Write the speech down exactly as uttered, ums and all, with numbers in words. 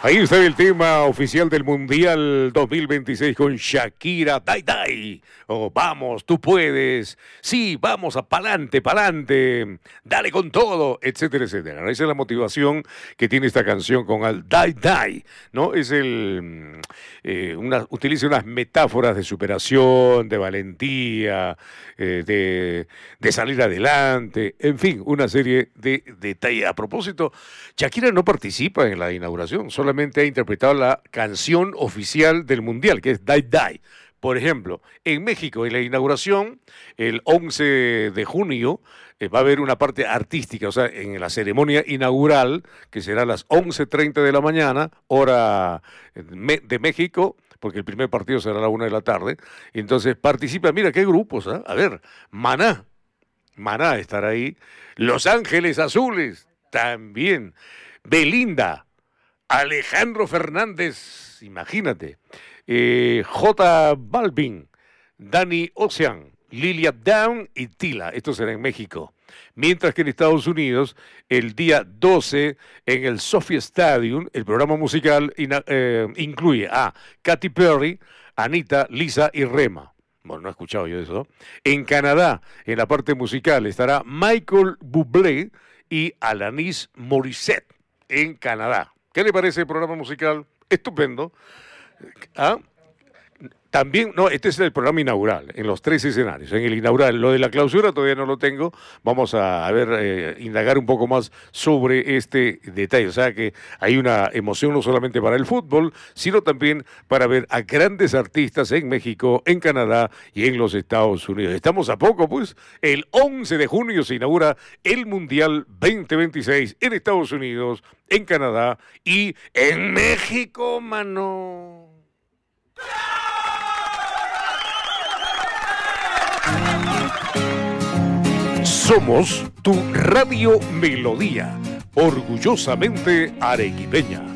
Ahí está el tema oficial del Mundial dos mil veintiséis con Shakira. Dai, dai. Oh, vamos, tú puedes. Sí, vamos, a pa'lante, pa'lante. Dale con todo, etcétera, etcétera. Esa es la motivación que tiene esta canción con el Dai, dai, ¿no? Es el... Eh, una, utiliza unas metáforas de superación, de valentía, eh, de, de salir adelante. En fin, una serie de detalles. A propósito, Shakira no participa en la inauguración, solamente ha interpretado la canción oficial del Mundial, que es Dai Dai. Por ejemplo, en México, en la inauguración, el once de junio, eh, va a haber una parte artística, o sea, en la ceremonia inaugural, que será a las once treinta de la mañana, hora de México, porque el primer partido será a la una de la tarde. Y entonces participa, mira qué grupos, ¿eh? A ver, Maná, Maná estará ahí, Los Ángeles Azules, también, Belinda, Alejandro Fernández, imagínate, eh, J Balvin, Danny Ocean, Lilia Down y Tila. Esto será en México. Mientras que en Estados Unidos, el día doce, en el Sophie Stadium, el programa musical eh, incluye a Katy Perry, Anita, Lisa y Rema. Bueno, no he escuchado yo eso, ¿no? En Canadá, en la parte musical, estará Michael Bublé y Alanis Morissette en Canadá. ¿Qué le parece el programa musical? Estupendo. ¿Ah? También, no, este es el programa inaugural, en los tres escenarios. En el inaugural, lo de la clausura todavía no lo tengo. Vamos a, a ver, eh, indagar un poco más sobre este detalle. O sea que hay una emoción no solamente para el fútbol, sino también para ver a grandes artistas en México, en Canadá y en los Estados Unidos. Estamos a poco, pues. El once de junio se inaugura el Mundial veinte veintiséis en Estados Unidos, en Canadá y en México, mano. Somos tu Radio Melodía, orgullosamente arequipeña.